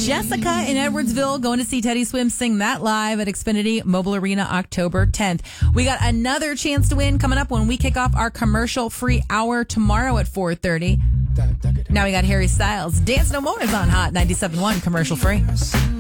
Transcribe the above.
Jessica in Edwardsville going to see Teddy Swims sing that live at Xfinity Mobile Arena October 10th. We got another chance to win coming up when we kick off our commercial-free hour tomorrow at 4:30. Now we got Harry Styles. Dance No More is on Hot 97.1 commercial-free.